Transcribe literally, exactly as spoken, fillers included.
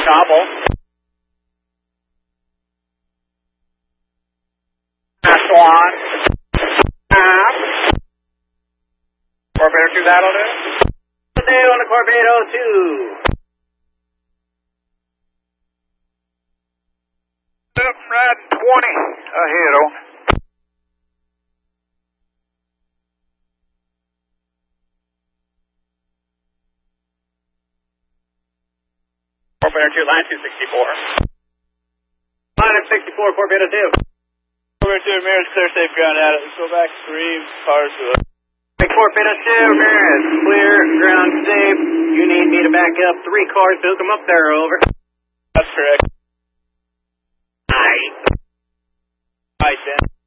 Cobble. Swan. Half. Corbeto two, that'll do. Day on the Corbeto two. Riding twenty ahead, oh. Corbeto two, line two sixty-four. Line of sixty-four, Corbeto two. Corbeto two, Ramirez, clear safe ground out. Let's go back three cars to the... Corbeto two, Ramirez, clear ground safe. You need me to back up three cars to hook them up there, over. That's correct. Aye. Aye, ten.